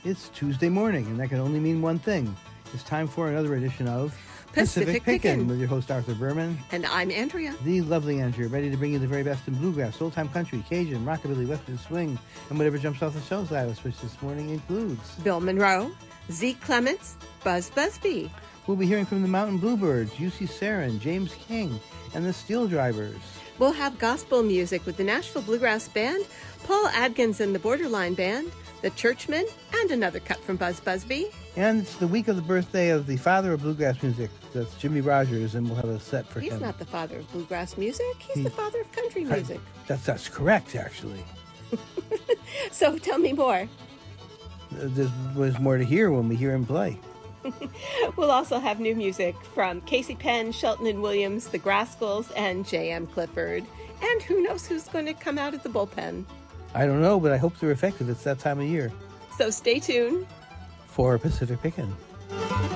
It's Tuesday morning, and that can only mean one thing. It's time for another edition of Pacific Pickin' with your host, Arthur Berman. And I'm Andrea. The lovely Andrea, ready to bring you the very best in bluegrass, old-time country, Cajun, rockabilly, western swing, and whatever jumps off the shelves at us, which this morning includes Bill Monroe, Zeke Clements, Buzz Busby. We'll be hearing from the Mountain Bluebirds, UC Sarin, James King, and the Steel Drivers. We'll have gospel music with the Nashville Bluegrass Band, Paul Adkins and the Borderline Band, the Churchmen, and another cut from Buzz Busby. And it's the week of the birthday of the father of bluegrass music. That's Jimmy Rogers, and we'll have a set for him. He's not the father of bluegrass music. He's the father of country music. That's correct, actually. So tell me more. There's more to hear when we hear him play. We'll also have new music from Casey Penn, Shelton and Williams, the Grascals, and J.M. Clifford. And who knows who's going to come out of the bullpen. I don't know, but I hope they're effective. It's that time of year. So stay tuned for Pacific Pickin'.